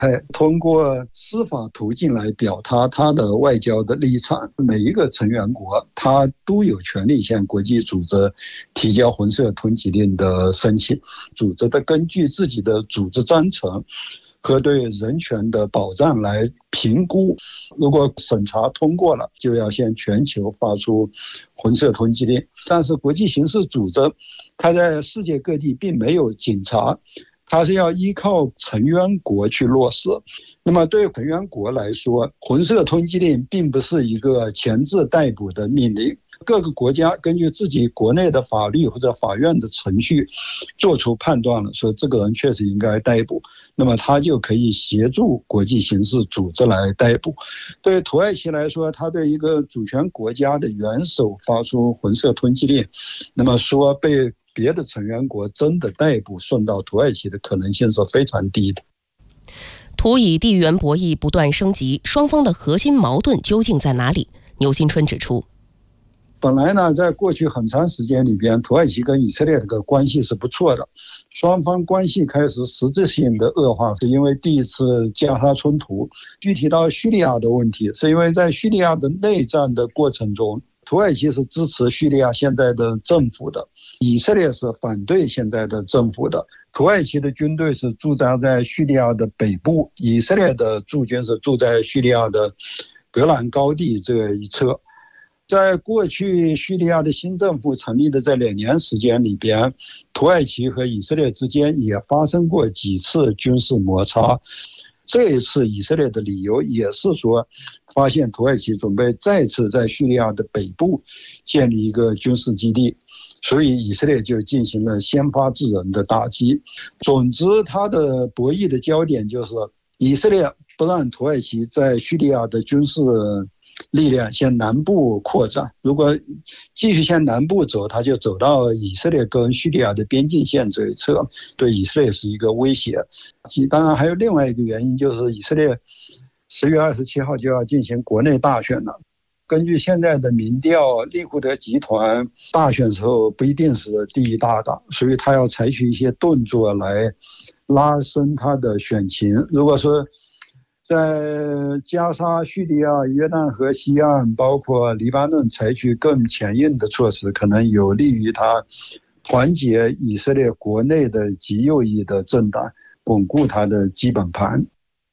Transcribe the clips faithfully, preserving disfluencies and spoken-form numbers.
通过司法途径来表达他的外交的立场。每一个成员国他都有权利向国际组织提交红色通缉令的申请，组织的根据自己的组织章程和对人权的保障来评估，如果审查通过了，就要向全球发出红色通缉令。但是国际刑事组织它在世界各地并没有警察，它是要依靠成员国去落实。那么对成员国来说，红色通缉令并不是一个强制逮捕的命令，各个国家根据自己国内的法律或者法院的程序做出判断了，说这个人确实应该逮捕，那么他就可以协助国际刑事组织来逮捕。对土耳其来说，他对一个主权国家的元首发出红色通缉令，那么说被别的成员国真的逮捕送到土耳其的可能性是非常低的。 土以地缘博弈不断升级，双方的核心矛盾究竟在哪里？牛新春指出， 本来呢，在过去很长时间里边，土耳其跟以色列这个关系是不错的，双方关系开始实质性的恶化，是因为第一次加沙冲突。具体到叙利亚的问题，是因为在叙利亚的内战的过程中，土耳其是支持叙利亚现在的政府的，以色列是反对现在的政府的。土耳其的军队是驻扎在叙利亚的北部，以色列的驻军是驻在叙利亚的戈兰高地这一侧。在过去叙利亚的新政府成立的这两年时间里边，土耳其和以色列之间也发生过几次军事摩擦。这一次以色列的理由也是说，发现土耳其准备再次在叙利亚的北部建立一个军事基地，所以以色列就进行了先发制人的打击。总之，它的博弈的焦点就是以色列不让土耳其在叙利亚的军事力量向南部扩展，如果继续向南部走，它就走到以色列跟叙利亚的边境线这一侧，对以色列是一个威胁。当然还有另外一个原因，就是以色列十月二十七号就要进行国内大选了。根据现在的民调，利库德集团大选时候不一定是第一大党，所以他要采取一些动作来拉升他的选情。如果说在加沙、叙利亚、约旦河西岸，包括黎巴嫩采取更强硬的措施，可能有利于他团结以色列国内的极右翼的政党，巩固他的基本盘。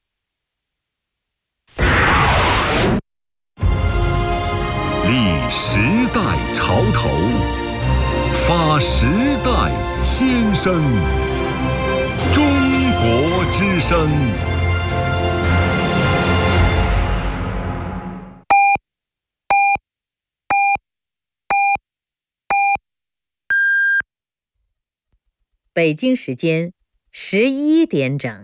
历时代潮头，发时代先声，中国之声。 北京时间十一点整。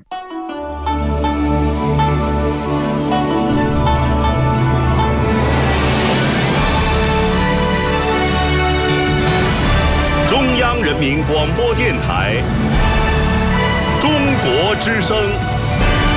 中央人民广播电台，中国之声。